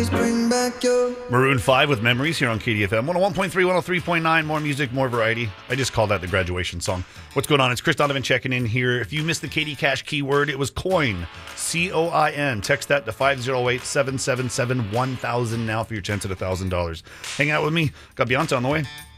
Bring back your Maroon 5 with Memories here on KDFM. 101.3, 103.9, more music, more variety. I just call that the graduation song. What's going on? It's Chris Donovan checking in here. If you missed the KD Cash keyword, it was coin, C-O-I-N. Text that to 508-777-1000 now for your chance at $1,000. Hang out with me. Got Beyonce on the way.